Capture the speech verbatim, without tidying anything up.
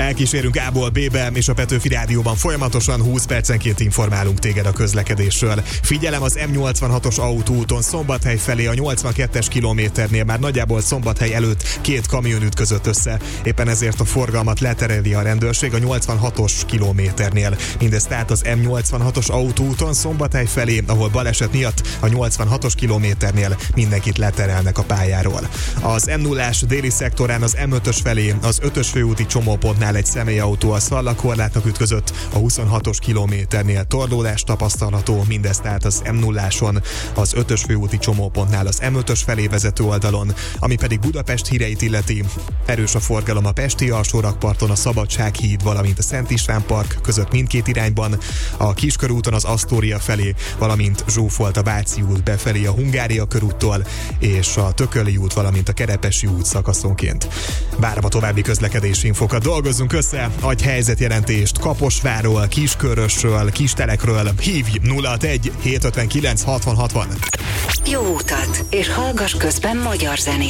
Elkísérünk A-ból B-be, és a Petőfi Rádióban folyamatosan húsz percenként informálunk téged a közlekedésről. Figyelem, az M nyolcvanhatos autóúton Szombathely felé a nyolcvankettes kilométernél már nagyjából Szombathely előtt két kamion ütközött össze. Éppen ezért a forgalmat letereli a rendőrség a nyolcvanhatos kilométernél. Mindezt tehát az M nyolcvanhatos autóúton Szombathely felé, ahol baleset miatt a nyolcvanhatos kilométernél mindenkit leterelnek a pályáról. Az M nullás déli szektorán az M ötös felé, az ötös főúti csomópontnál egy személyautó a szalagkorlátnak ütközött, a huszonhatos kilométernél torlódás tapasztalható, mindez tehát az M nulláson, az ötös főúti csomópontnál az M ötös felé vezető oldalon, ami pedig Budapest híreit illeti. Erős a forgalom a pesti alsórakparton, a Szabadsághíd, valamint a Szent István Park között mindkét irányban, a Kiskörúton az Asztória felé, valamint zsúfolt a Váci út befelé a Hungária körúttól, és a Tököli út, valamint a Kerepesi út szakaszonként. Várva további közlekedési infokat, dolgozzunk össze, adj helyzetjelentést Kaposvárról, Kiskörösről, Kistelekről, hívj nulla hatvanegy hét ötvenkilenc hatvan hatvan. Jó utat, és hallgass közben magyar zenét.